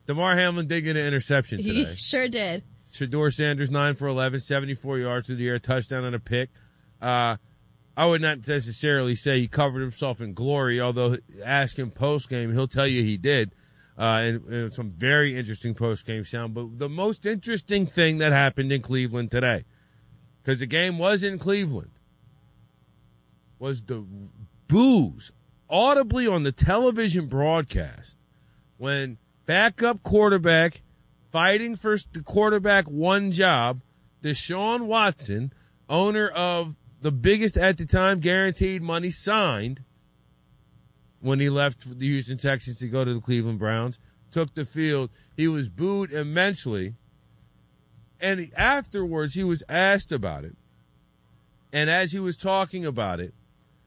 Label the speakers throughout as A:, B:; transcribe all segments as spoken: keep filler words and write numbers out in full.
A: DeMar Hamlin did get an interception today.
B: He sure did.
A: Shedeur Sanders, nine for eleven, seventy-four yards through the air, touchdown and a pick. Uh, I would not necessarily say he covered himself in glory, although ask him post-game, he'll tell you he did. Uh, and, and some very interesting post-game sound. But the most interesting thing that happened in Cleveland today, because the game was in Cleveland, was the boos audibly on the television broadcast when backup quarterback fighting for the quarterback one job, Deshaun Watson, owner of the biggest at the time guaranteed money signed when he left the Houston Texans to go to the Cleveland Browns, took the field. He was booed immensely. And he, afterwards, he was asked about it. And as he was talking about it,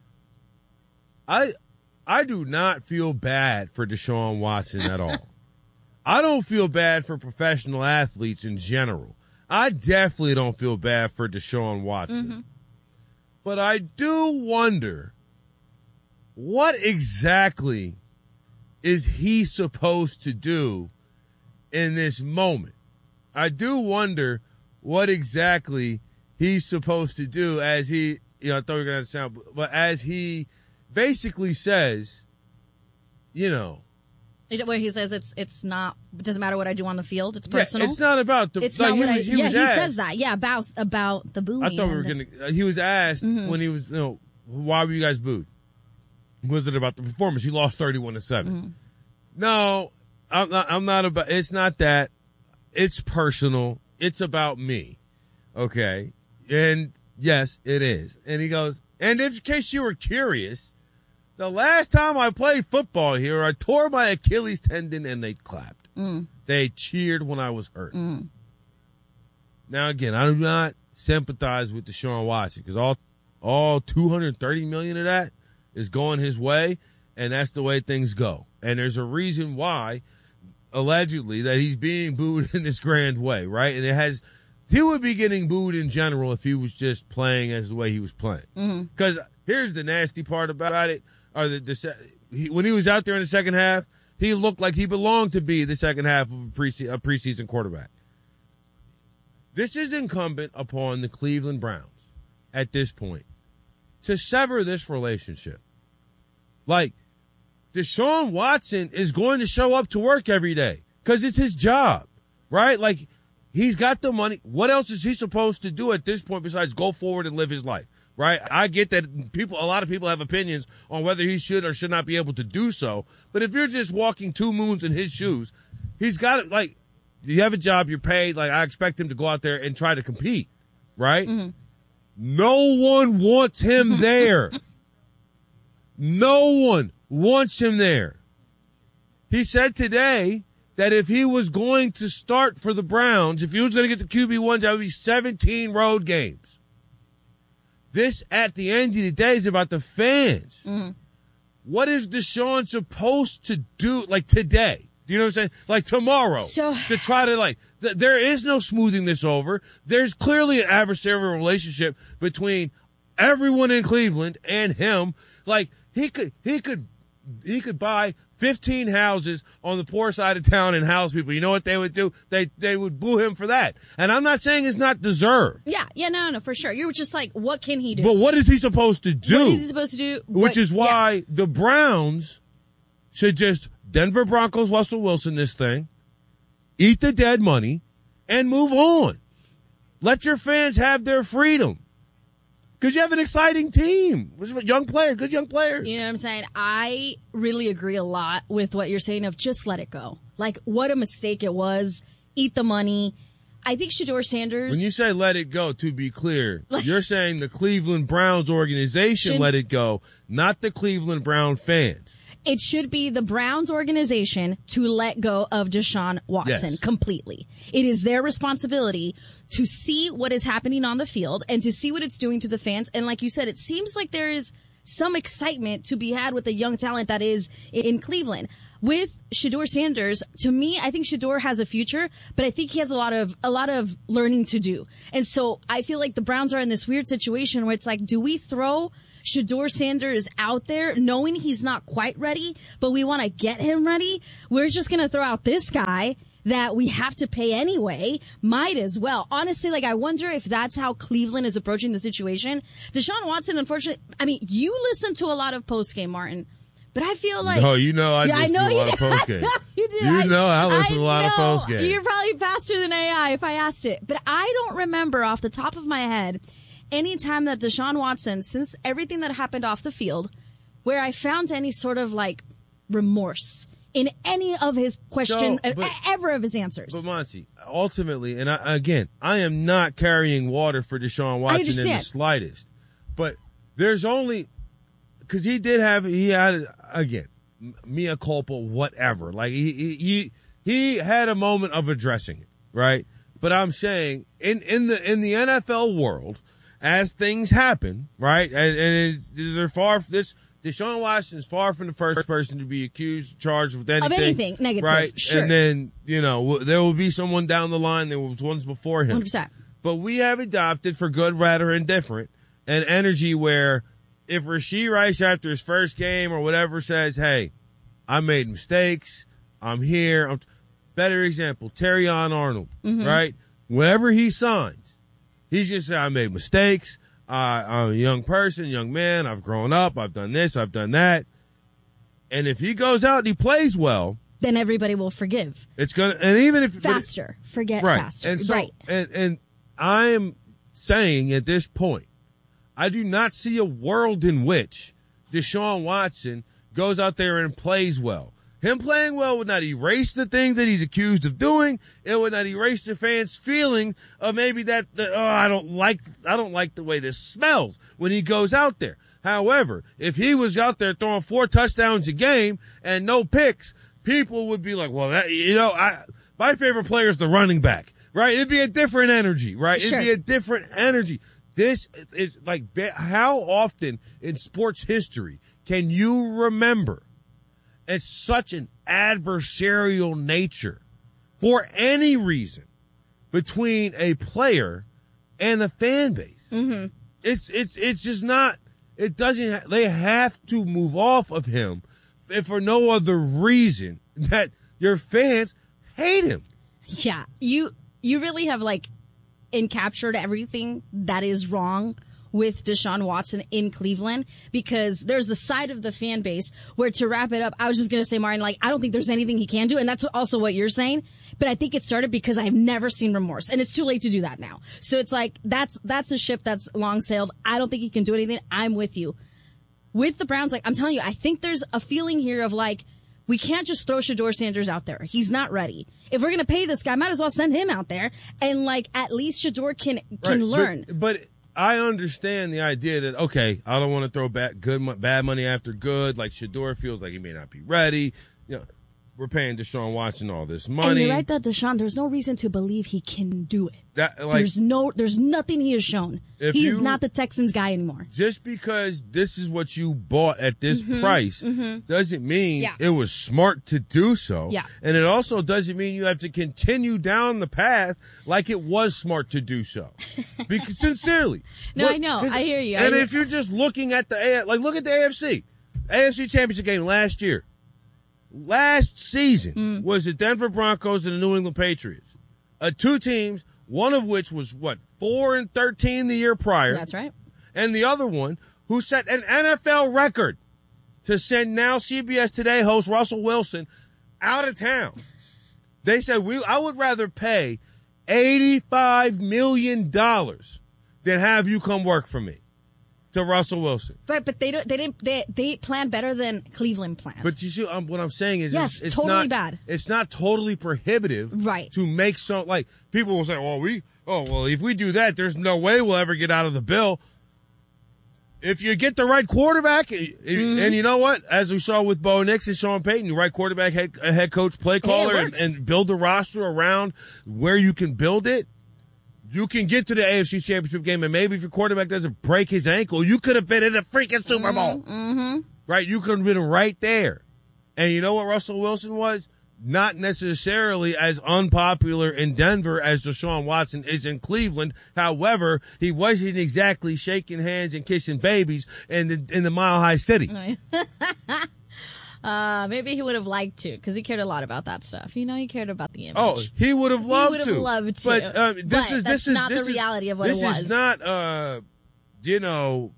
A: I I do not feel bad for Deshaun Watson at all. I don't feel bad for professional athletes in general. I definitely don't feel bad for Deshaun Watson. Mm-hmm. But I do wonder, what exactly is he supposed to do in this moment? I do wonder what exactly he's supposed to do as he, you know, I thought we were going to sound, but as he basically says, you know.
B: Is it where he says it's it's not, it doesn't matter what I do on the field, it's personal?
A: Yeah, it's not about the,
B: it's
A: like,
B: not what
A: was,
B: I,
A: he
B: yeah,
A: was
B: he
A: asked,
B: says that, yeah, about, about the booing.
A: I thought we were going to, he was asked mm-hmm. when he was, you know, why were you guys booed? Was it about the performance? You lost thirty-one to seven. Mm-hmm. No, I'm not, I'm not about, it's not that. It's personal. It's about me. Okay. And yes, it is. And he goes, and in case you were curious, the last time I played football here, I tore my Achilles tendon and they clapped. Mm. They cheered when I was hurt. Mm. Now, again, I do not sympathize with Deshaun Watson because all, all two hundred thirty million dollars of that is going his way, and that's the way things go. And there's a reason why, allegedly, that he's being booed in this grand way, right? And it has, he would be getting booed in general if he was just playing as the way he was playing. Because mm-hmm. here's the nasty part about it. Or the, the he, when he was out there in the second half, he looked like he belonged to be the second half of a, pre- a preseason quarterback. This is incumbent upon the Cleveland Browns at this point to sever this relationship. Like, Deshaun Watson is going to show up to work every day because it's his job, right? Like, he's got the money. What else is he supposed to do at this point besides go forward and live his life? Right? I get that people, a lot of people have opinions on whether he should or should not be able to do so. But if you're just walking two moons in his shoes, he's got it. Like, you have a job, you're paid. Like, I expect him to go out there and try to compete. Right? Mm-hmm. No one wants him there. No one wants him there. He said today that if he was going to start for the Browns, if he was going to get the Q B one, that would be seventeen road games. This, at the end of the day, is about the fans. Mm-hmm. What is Deshaun supposed to do, like, today? Do you know what I'm saying? Like, tomorrow. So, to try to, like, th- there is no smoothing this over. There's clearly an adversarial relationship between everyone in Cleveland and him. Like, he could, he could, he could buy fifteen houses on the poor side of town and house people. You know what they would do? They they would boo him for that. And I'm not saying it's not deserved.
B: Yeah, yeah, no, no, for sure. You were just like, what can he do?
A: But what is he supposed to do?
B: What is he supposed to do?
A: Which
B: what,
A: is why
B: yeah.
A: the Browns should just Denver Broncos Russell Wilson this thing, eat the dead money, and move on. Let your fans have their freedom. Because you have an exciting team. Young player, good young player.
B: You know what I'm saying? I really agree a lot with what you're saying of just let it go. Like, what a mistake it was. Eat the money. I think Shedeur Sanders.
A: When you say let it go, to be clear, you're saying the Cleveland Browns organization should, let it go, not the Cleveland Brown fans.
B: It should be the Browns organization to let go of Deshaun Watson yes. completely. It is their responsibility to see what is happening on the field and to see what it's doing to the fans. And like you said, it seems like there is some excitement to be had with the young talent that is in Cleveland. With Shedeur Sanders, to me, I think Shedeur has a future, but I think he has a lot of, a lot of learning to do. And so I feel like the Browns are in this weird situation where it's like, do we throw Shedeur Sanders is out there knowing he's not quite ready, but we want to get him ready. We're just going to throw out this guy that we have to pay anyway. Might as well. Honestly, like, I wonder if that's how Cleveland is approaching the situation. Deshaun Watson, unfortunately, I mean, you listen to a lot of postgame, Martin, but I feel like...
A: No, you know I
B: yeah,
A: listen
B: I know
A: to a lot
B: you
A: of
B: do.
A: postgame.
B: You do.
A: You
B: I,
A: know I listen
B: I
A: to a lot
B: know.
A: of postgame.
B: You're probably faster than A I if I asked it. But I don't remember off the top of my head any time that Deshaun Watson, since everything that happened off the field, where I found any sort of, like, remorse in any of his questions,
A: So, but-
B: ever of his answers.
A: But Monty, ultimately, and I, again, I am not carrying water for Deshaun Watson in the
B: understand.
A: slightest. But there's only because he did have he had again mea culpa, whatever. Like he he he, he had a moment of addressing it, right? But I'm saying in in the in the N F L world, as things happen, right, and, and it's, they're far this. Deshaun Watson is far from the first person to be accused, charged with anything.
B: Of anything negative,
A: right?
B: sure.
A: And then, you know, there will be someone down the line. There was ones before him.
B: one hundred percent.
A: But we have adopted, for good, bad, or indifferent, an energy where if Rashee Rice, after his first game or whatever, says, hey, I made mistakes, I'm here. I'm better example, Terrion Arnold,
B: Mm-hmm.
A: right? Whenever he signs, he's just saying, I made mistakes. Uh, I'm a young person, young man. I've grown up. I've done this. I've done that. And if he goes out and he plays well,
B: Then everybody will forgive.
A: it's gonna. And even if
B: Faster. Forget
A: right,
B: faster.
A: and so,
B: right.
A: and and I am saying at this point, I do not see a world in which Deshaun Watson goes out there and plays well. Him playing well would not erase the things that he's accused of doing. It would not erase the fans' feeling of maybe that, the, oh, I don't like, I don't like the way this smells when he goes out there. However, if he was out there throwing four touchdowns a game and no picks, people would be like, well, that, you know, I, my favorite player is the running back, right? It'd be a different energy, right?
B: Sure.
A: It'd be a different energy. This is like, how often in sports history can you remember it's such an adversarial nature for any reason between a player and the fan base? Mm-hmm. It's, it's, it's just not, it doesn't, they have to move off of him if for no other reason that your fans hate him.
B: Yeah. You, you really have, like, encaptured everything that is wrong with Deshaun Watson in Cleveland, because there's the side of the fan base where, to wrap it up, I was just going to say, Martin, like, I don't think there's anything he can do. And that's also what you're saying. But I think it started because I've never seen remorse, and it's too late to do that now. So it's like, that's, that's a ship that's long sailed. I don't think he can do anything. I'm with you. With the Browns, like, I'm telling you, I think there's a feeling here of, like, we can't just throw Shedeur Sanders out there. He's not ready. If we're going to pay this guy, might as well send him out there. And, like, at least Shedeur can, can
A: Right,
B: learn.
A: But, but I understand the idea that, okay, I don't want to throw back good, mo- bad money after good. Like, Shedeur feels like he may not be ready. You know, we're paying Deshaun Watson all this money.
B: And you're right that Deshaun, there's no reason to believe he can do it.
A: That, like,
B: there's no, there's nothing he has shown.
A: If
B: He is
A: you-
B: not the Texans guy anymore.
A: just because this is what you bought at this price doesn't mean
B: Yeah.
A: it was smart to do so.
B: Yeah.
A: And it also doesn't mean you have to continue down the path like it was smart to do so. Because sincerely.
B: No,
A: Look,
B: I know.
A: 'cause-
B: I hear you. I
A: And
B: hear-
A: if you're just looking at the A, like look at the A F C. A F C Championship game last year. Last season
B: Mm.
A: was the Denver Broncos and the New England Patriots. Uh, two teams, one of which was what, four and thirteen the year prior.
B: That's right.
A: And the other one who set an N F L record to send now C B S Today host Russell Wilson out of town. They said, we, I would rather pay eighty-five million dollars than have you come work for me, to Russell Wilson.
B: Right, but they don't. They didn't. They they plan better than Cleveland planned.
A: But you see, um, what I'm saying is,
B: Yes,
A: it's, it's
B: totally
A: not,
B: bad.
A: It's not totally prohibitive,
B: Right.
A: To make some, like, people will say, well, we, oh, well, if we do that, there's no way we'll ever get out of the bill. If you get the right quarterback, mm-hmm. and you know what, as we saw with Bo Nix and Sean Payton, the right quarterback, head, head coach, play caller,
B: Hey,
A: and, and build the roster around where you can build it, you can get to the A F C Championship game, and maybe if your quarterback doesn't break his ankle, you could have been in the freaking Super Bowl.
B: Mm-hmm.
A: Right? You could have been right there. And you know what Russell Wilson was? not necessarily as unpopular in Denver as Deshaun Watson is in Cleveland. However, he wasn't exactly shaking hands and kissing babies in the in the Mile High City.
B: uh, maybe he would have liked to, because he cared a lot about that stuff. You know, he cared about the image.
A: Oh, he would have loved
B: he would
A: to.
B: have loved to.
A: But uh, this
B: but
A: is this
B: that's
A: is
B: not
A: this
B: the
A: is,
B: reality of what
A: this
B: it was.
A: This is not, uh, you know.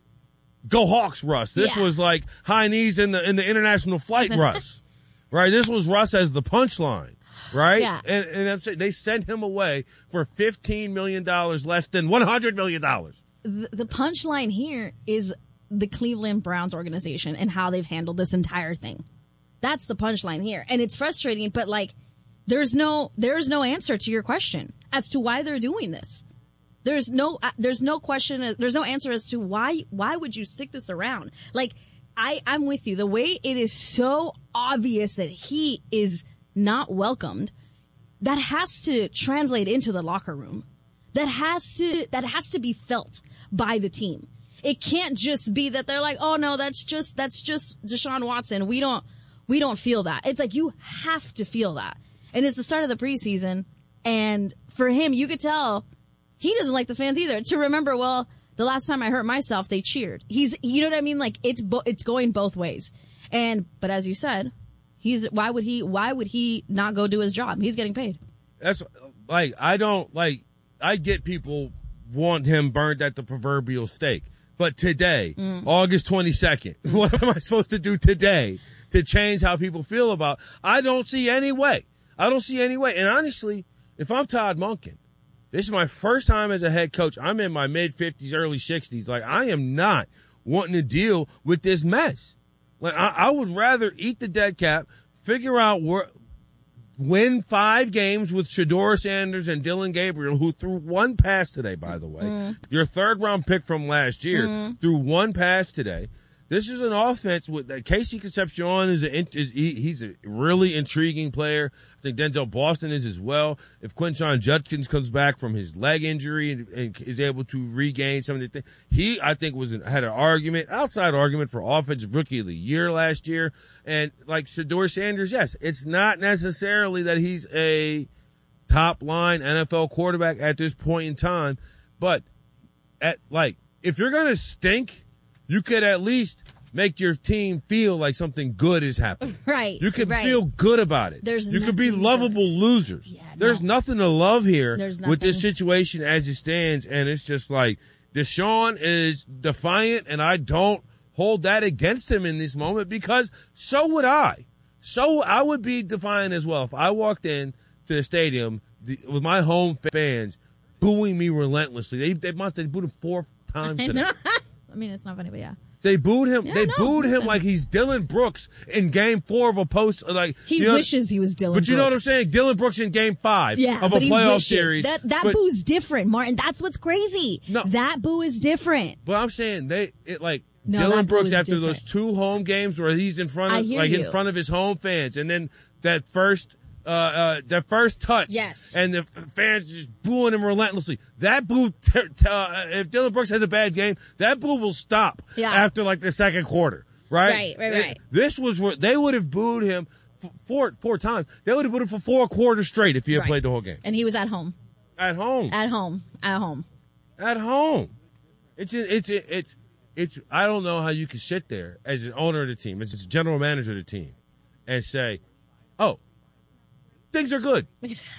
A: Go Hawks, Russ. This
B: Yeah.
A: was like high knees in the in the international flight, Russ. Right? This was Russ as the punchline, right?
B: Yeah.
A: And, and I'm saying they sent him away for fifteen million dollars less than one hundred million dollars.
B: The, the punchline here is the Cleveland Browns organization and how they've handled this entire thing. That's the punchline here. And it's frustrating, but like, there's no, there's no answer to your question as to why they're doing this. There's no, uh, there's no question. There's no answer as to why, why would you stick this around? Like, I, I'm with you. The way it is so obvious that he is not welcomed, that has to translate into the locker room. That has to, that has to be felt by the team. It can't just be that they're like, oh no, that's just, that's just Deshaun Watson. We don't, we don't feel that. It's like, you have to feel that. And it's the start of the preseason. And for him, you could tell, he doesn't like the fans either. To remember, well, the last time I hurt myself, they cheered. He's, you know what I mean? Like, it's bo- it's going both ways. And, but as you said, he's, why would he, why would he not go do his job? He's getting paid.
A: That's like, I don't like, I get people want him burned at the proverbial stake. But today, mm. August twenty-second, what am I supposed to do today to change how people feel about? I don't see any way. I don't see any way. And honestly, if I'm Todd Monken, this is my first time as a head coach. I'm in my mid-fifties, early sixties. Like, I am not wanting to deal with this mess. Like, I, I would rather eat the dead cap, figure out where, win five games with Shedeur Sanders and Dylan Gabriel, who threw one pass today, by the way. Mm. Your third-round pick from last year mm. threw one pass today. This is an offense with uh, Casey Concepcion is, a, is he, he's a really intriguing player. I think Denzel Boston is as well. If Quinshon Judkins comes back from his leg injury and, and is able to regain some of the things, he I think was an, had an argument, outside argument for offensive rookie of the year last year. And like Shedeur Sanders, yes, it's not necessarily that he's a top line N F L quarterback at this point in time, but at like if you're gonna stink, you could at least make your team feel like something good is happening.
B: Right.
A: You could
B: right.
A: feel good about it.
B: There's
A: you could be lovable good. losers. Yeah, There's no. nothing to love here with this situation as it stands. And it's just like Deshaun is defiant, and I don't hold that against him in this moment because so would I. So I would be defiant as well. If I walked in to the stadium the, with my home fans booing me relentlessly, they, they must have booed him four times today.
B: I mean, it's not funny, but yeah.
A: They booed him.
B: Yeah,
A: they
B: no,
A: booed
B: listen.
A: him like he's Dylan Brooks in Game Four of a post. Like
B: he
A: you know,
B: wishes he was Dylan.
A: But
B: Brooks.
A: you know what I'm saying? Dylan Brooks in Game Five
B: yeah,
A: of a
B: but he
A: playoff
B: wishes.
A: series.
B: That that
A: but,
B: boo's different, Martin. That's what's crazy.
A: No,
B: that boo is different.
A: But I'm saying they it like
B: no,
A: Dylan Brooks after
B: different.
A: those two home games where he's in front of like
B: you.
A: in front of his home fans, and then that first. Uh, uh, that first touch.
B: Yes.
A: And the fans just booing him relentlessly. That boo, t- t- uh, if Dylan Brooks has a bad game, that boo will stop
B: yeah.
A: after like the second quarter. Right?
B: Right, right, right.
A: It, this was where they would have booed him f- four, four times. They would have booed him for four quarters straight if he had
B: right.
A: played the whole game.
B: And he was at home.
A: At home.
B: At home. At home.
A: At home. It's, it's, it's, it's, it's, I don't know how you can sit there as an owner of the team, as a general manager of the team, and say, oh, things are good.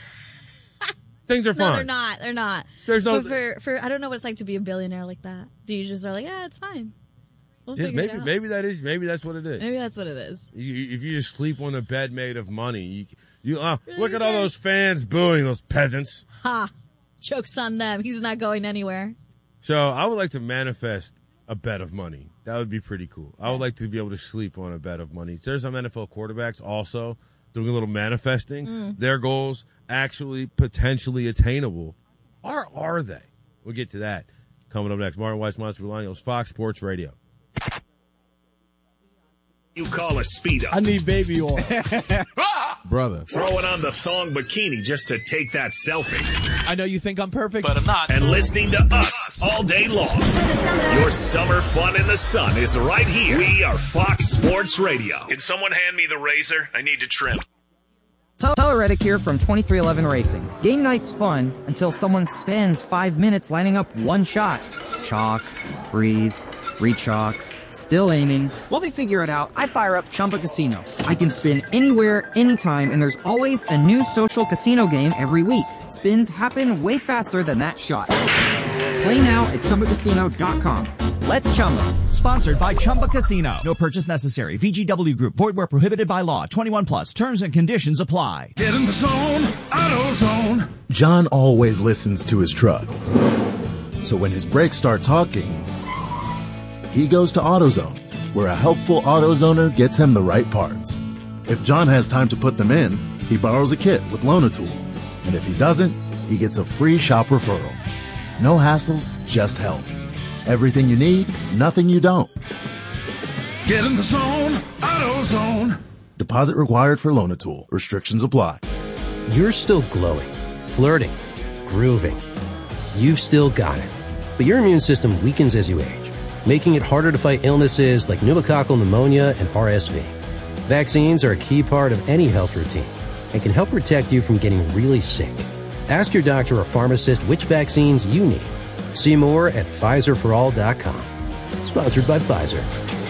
A: Things are fine.
B: No, they're not. They're not.
A: There's no.
B: But for for I don't know what it's like to be a billionaire like that. Do you just are like, yeah, it's fine. We'll
A: yeah,
B: figure
A: maybe
B: it out.
A: maybe that is maybe that's what it is.
B: Maybe that's what it is.
A: You, if you just sleep on a bed made of money, you, you uh, look at all those fans booing those peasants.
B: Ha! Joke's on them. He's not going anywhere.
A: So I would like to manifest a bet of money. That would be pretty cool. I would like to be able to sleep on a bet of money. There's some N F L quarterbacks also doing a little manifesting. Mm. Their goals actually potentially attainable. Or are they? We'll get to that coming up next. Martin Weiss, Monster Bolaños, Fox Sports Radio.
C: You call a speed up.
D: I need baby oil. Brother.
C: Throwing on the thong bikini just to take that selfie.
D: I know you think I'm perfect, but I'm not.
C: And listening to us all day long. Your summer fun in the sun is right here. We are Fox Sports Radio. Can someone hand me the razor? I need to trim.
E: Tyler Reddick here from twenty-three eleven Racing. Game night's fun until someone spends five minutes lining up one shot. Chalk, breathe, re-chalk, still aiming. While they figure it out, I fire up Chumba Casino. I can spin anywhere, anytime, and there's always a new social casino game every week. Spins happen way faster than that shot. Play now at Chumba Casino dot com. Let's Chumba.
F: Sponsored by Chumba Casino. No purchase necessary. V G W Group. Void where prohibited by law. twenty-one plus. Terms and conditions apply.
G: Get in the zone. AutoZone.
H: John always listens to his truck. So when his brakes start talking, he goes to AutoZone, where a helpful AutoZoner gets him the right parts. If John has time to put them in, he borrows a kit with Loan-A-Tool. And if he doesn't, he gets a free shop referral. No hassles, just help. Everything you need, nothing you don't.
G: Get in the zone, AutoZone.
H: Deposit required for Loan-A-Tool. Restrictions apply.
I: You're still glowing, flirting, grooving. You've still got it. But your immune system weakens as you age, making it harder to fight illnesses like pneumococcal pneumonia and R S V. Vaccines are a key part of any health routine and can help protect you from getting really sick. Ask your doctor or pharmacist which vaccines you need. See more at Pfizer for all dot com. Sponsored by Pfizer.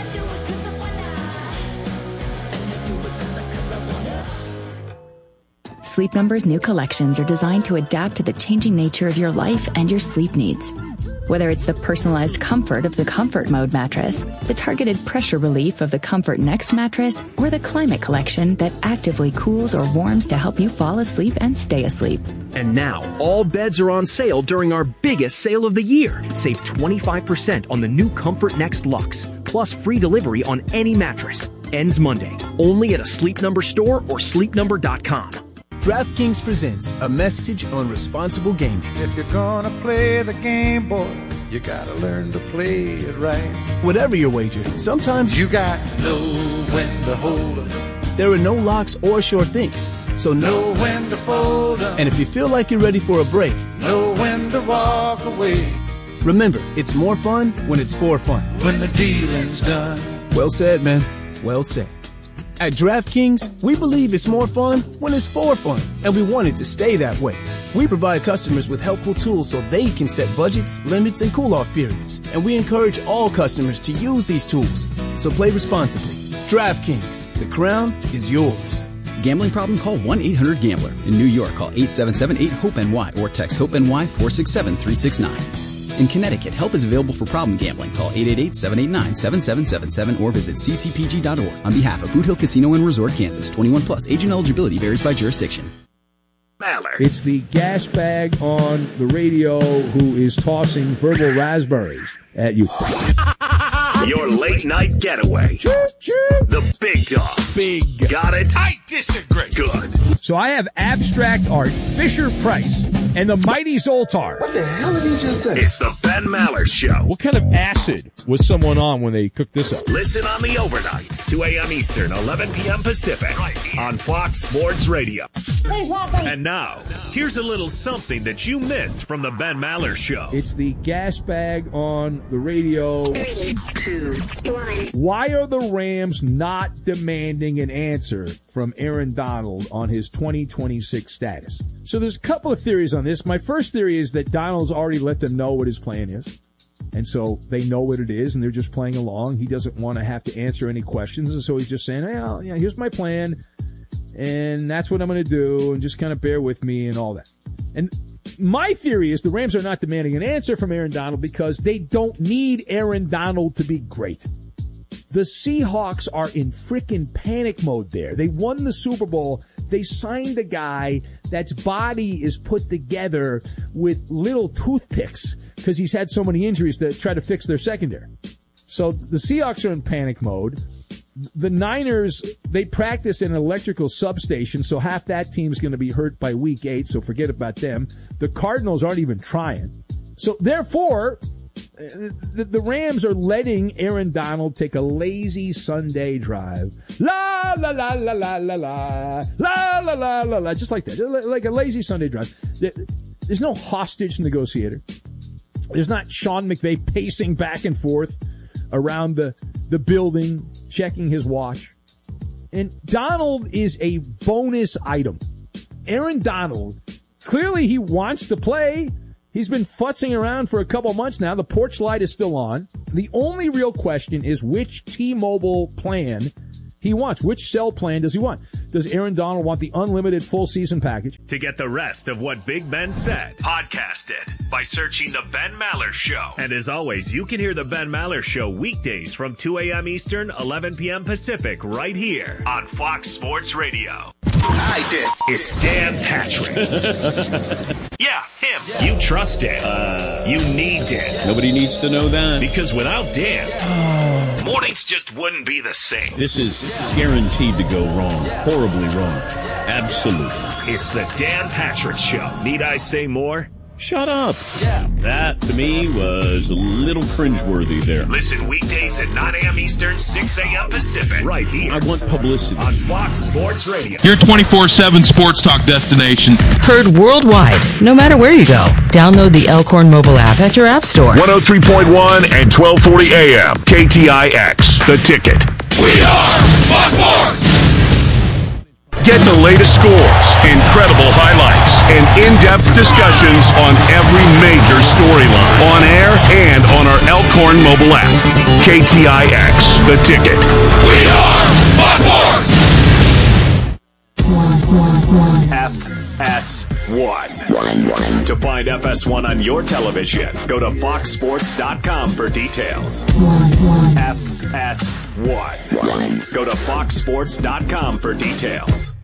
J: Sleep Number's new collections are designed to adapt to the changing nature of your life and your sleep needs. Whether it's the personalized comfort of the Comfort Mode mattress, the targeted pressure relief of the Comfort Next mattress, or the Climate Collection that actively cools or warms to help you fall asleep and stay asleep.
K: And now, all beds are on sale during our biggest sale of the year. Save twenty-five percent on the new Comfort Next Luxe, plus free delivery on any mattress. Ends Monday, only at a Sleep Number store or sleep number dot com.
L: DraftKings presents a message on responsible gaming.
M: If you're gonna play the game, boy, you gotta learn to play it right.
L: Whatever your wager, sometimes
M: you got to know when to hold 'em.
L: There are no locks or sure things, so know,
M: know when to fold 'em.
L: And if you feel like you're ready for a break,
M: know when to walk away.
L: Remember, it's more fun when it's for fun.
M: When the dealing's done.
L: Well said, man. Well said. At DraftKings, we believe it's more fun when it's for fun, and we want it to stay that way. We provide customers with helpful tools so they can set budgets, limits, and cool-off periods, and we encourage all customers to use these tools. So play responsibly. DraftKings, the crown is yours.
N: Gambling problem? Call one eight hundred gambler. In New York, call eight seven seven eight hope N Y or text HOPE-NY four six seven three six nine. In Connecticut, help is available for problem gambling. Call eight eight eight, seven eight nine, seven seven seven seven or visit c c p g dot org. On behalf of Boot Hill Casino and Resort, Kansas, twenty-one plus. Age and eligibility varies by jurisdiction.
O: It's the gas bag on the radio who is tossing verbal raspberries at you.
C: Your late night getaway. The big dog.
O: Big.
C: Got it?
D: I disagree.
C: Good.
O: So I have abstract art, Fisher Price, and the mighty Zoltar.
G: What the hell did he just say?
C: It's the Ben Maller Show.
O: What kind of acid was someone on when they cooked this up?
C: Listen on the overnights, two a.m. Eastern, eleven p.m. Pacific, on Fox Sports Radio. And now, here's a little something that you missed from the Ben Maller Show.
O: It's the gas bag on the radio.
P: Three, two, one.
O: Why are the Rams not demanding an answer from Aaron Donald on his twenty twenty-six status? So there's a couple of theories on this. My first theory is that Donald's already let them know what his plan is. And so they know what it is, and they're just playing along. He doesn't want to have to answer any questions, and so he's just saying, well, yeah, here's my plan, and that's what I'm going to do, and just kind of bear with me and all that. And my theory is the Rams are not demanding an answer from Aaron Donald because they don't need Aaron Donald to be great. The Seahawks are in frickin' panic mode there. They won the Super Bowl. They signed a guy that's body is put together with little toothpicks because he's had so many injuries to try to fix their secondary. So the Seahawks are in panic mode. The Niners, they practice in an electrical substation, so half that team's going to be hurt by week eight, so forget about them. The Cardinals aren't even trying. So therefore, the, the Rams are letting Aaron Donald take a lazy Sunday drive. La, la, la, la, la, la, la, la, la, la, la, la, just like that. Like a lazy Sunday drive. There's no hostage negotiator. There's not Sean McVay pacing back and forth around the, the building, checking his watch. And Donald is a bonus item. Aaron Donald, clearly he wants to play. He's been futzing around for a couple months now. The porch light is still on. The only real question is which T-Mobile plan he wants. Which cell plan does he want? Does Aaron Donald want the unlimited full season package?
C: To get the rest of what Big Ben said, podcast it by searching The Ben Maller Show. And as always, you can hear The Ben Maller Show weekdays from two a.m. Eastern, eleven p.m. Pacific, right here on Fox Sports Radio. I did. It's Dan Patrick. Yeah, him. Yeah. You trust Dan. Uh, you need Dan.
Q: Nobody needs to know that.
C: Because without Dan, yeah. mornings just wouldn't be the same.
Q: This is guaranteed to go wrong. Horribly wrong. Absolutely.
C: It's the Dan Patrick Show. Need I say more?
Q: Shut up. Yeah. That, to me, was a little cringeworthy there.
C: Listen weekdays at nine a.m. Eastern, six a.m. Pacific. Right here.
Q: I want publicity.
C: On Fox Sports Radio.
R: Your twenty-four seven sports talk destination.
S: Heard worldwide, no matter where you go. Download the Elkhorn mobile app at your app store.
C: one oh three point one and twelve forty A M. K T I X. The Ticket.
G: We are Fox Sports.
C: Get the latest scores, incredible highlights, and in-depth discussions on every major storyline, on air and on our Elkhorn mobile app. K T I X, The Ticket.
G: We are Fox Sports.
C: F S one. To find F S one on your television, go to fox sports dot com for details. F S one. Go to fox sports dot com for details.